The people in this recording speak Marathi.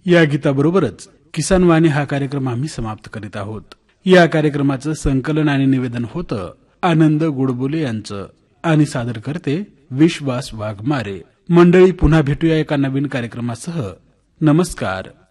या गीताबरोबरच किसान वाणी हा कार्यक्रम आम्ही समाप्त करीत आहोत. या कार्यक्रमाचं संकलन आणि निवेदन होतं आनंद गोडबोले यांचं आणि सादर करते विश्वास वाघमारे. मंडळी, पुन्हा भेटूया एका नवीन कार्यक्रमासह. नमस्कार.